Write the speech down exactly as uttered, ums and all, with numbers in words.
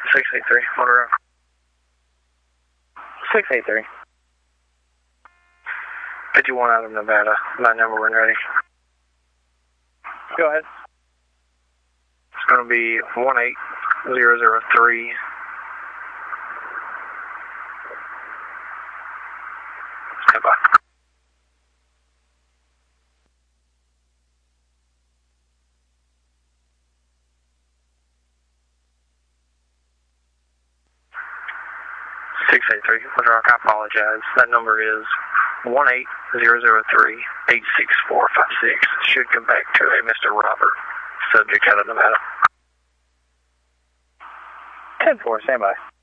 six eight three, Monroe. six eight three. fifty-one out of Nevada, my number when ready. Go ahead. It's going to be one eight zero zero three. Stand by. six eight three, Rock, I apologize. That number is one eight zero zero three eight six four five six. Should come back to a Mister Robert, subject out of Nevada. ten four, stand by.